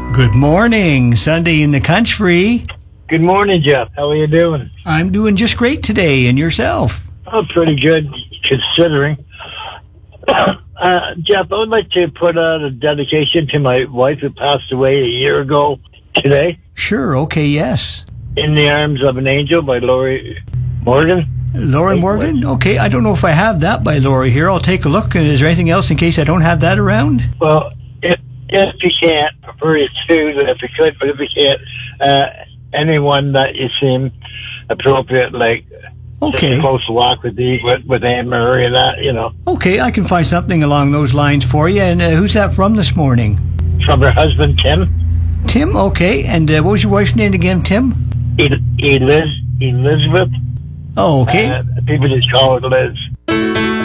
Good morning, Sunday in the country. Good morning, Jeff. How are you doing? I'm doing just great today, and yourself? Oh, pretty good, considering. Jeff, I would like to put out a dedication to my wife who passed away a year ago today. Sure, okay, yes. In the Arms of an Angel by Lori Morgan. Lori Morgan? Okay, I don't know if I have that by Lori here. I'll take a look. And is there anything else in case I don't have that around? Well, if you can't, I prefer you to, if you could, but if you can't, anyone that you seem appropriate, like okay. Just a close walk with Anne Marie and that, you know. Okay, I can find something along those lines for you. And who's that from this morning? From her husband, Tim. Tim, okay. And what was your wife's name again, Tim? Elizabeth. Oh, okay. People just call it Liz.